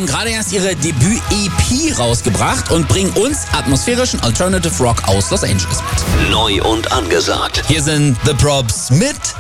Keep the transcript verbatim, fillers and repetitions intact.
haben gerade erst ihre Debüt-E P rausgebracht und bringen uns atmosphärischen Alternative Rock aus Los Angeles mit. Neu und angesagt. Hier sind The Probs mit